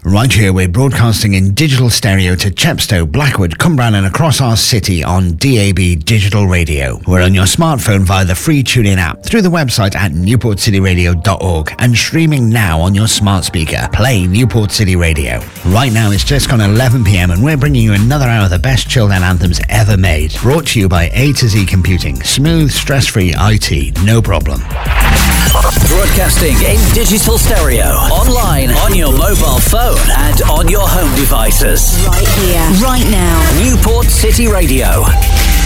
Right here, we're broadcasting in digital stereo to Chepstow, Blackwood, Cumbrian and across our city on DAB Digital Radio. We're on your smartphone via the free TuneIn app, through the website at newportcityradio.org and streaming now on your smart speaker. Play Newport City Radio. Right now, it's just gone 11 p.m. and we're bringing you another hour of the best chilled out anthems ever made. Brought to you by A to Z Computing. Smooth, stress-free IT. No problem. Broadcasting in digital stereo, online, on your mobile phone and on your home devices. Right here, right now. Newport City Radio.